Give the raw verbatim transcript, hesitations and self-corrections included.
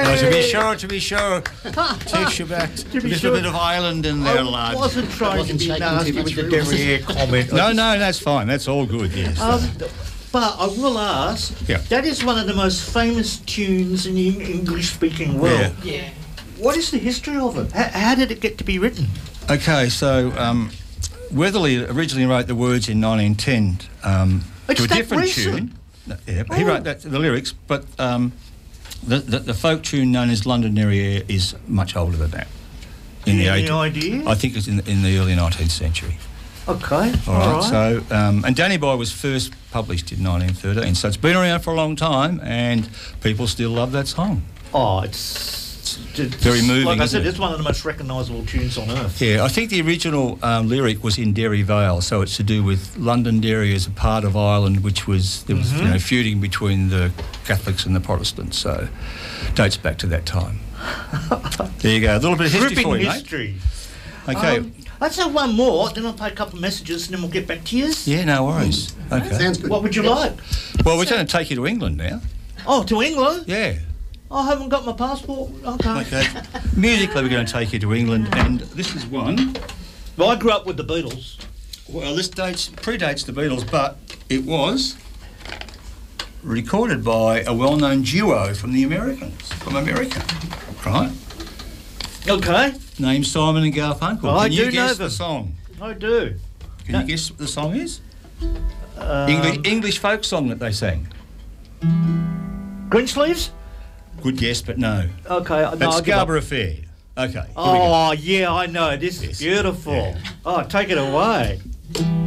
Oh, to be sure, to be sure. Takes you back to a little sure. bit of Ireland in there, lad. I wasn't trying wasn't to be shaking nasty too much with the room. derriere comment. No, no, that's fine. That's all good, yes. Um, but I will ask, Yeah. that is one of the most famous tunes in the English-speaking world. Yeah. Yeah. What is the history of it? How, how did it get to be written? Okay, so um, Weatherly originally wrote the words in nineteen ten um, It's to a that different recent? tune. No, Yeah, he Oh. wrote that, the lyrics, but um, the, the the folk tune known as Londonderry Air is much older than that. In the Any eight- idea? I think it's in, in the early nineteenth century. Okay, All right. So, um, and Danny Boy was first published in nineteen thirteen, so it's been around for a long time, and people still love that song. Oh, it's, it's Very moving, Like I isn't said, it? it's one of the most recognisable tunes on earth. Yeah, I think the original um, lyric was in Derry Vale, so it's to do with Londonderry as a part of Ireland, which was there was Mhm. you know feuding between the Catholics and the Protestants, so dates back to that time. There you go, a little bit of history Gripping for you, history. mate. Okay. Um, let's have one more, then I'll play a couple of messages, and then we'll get back to you. Yeah, no worries. Okay. Sounds good. What would you like? Well, we're going to take you to England now. Oh, to England? Yeah. I haven't got my passport. Okay. Okay. Musically, we're going to take you to England, and this is one. Well, I grew up with the Beatles. Well, this dates predates the Beatles, but it was recorded by a well-known duo from the Americans, from America, right? Okay, Named Simon and Garfunkel. Oh, I Can you do know guess them. the song? I do. Can No. you guess what the song is? Um, English English folk song that they sang. Green sleeves? Good guess, but no. Okay, no, That's I'll give up. Scarborough Fair. Okay. Here we go. Oh, yeah, I know. This is Yes. beautiful. Yeah. Oh, take it away.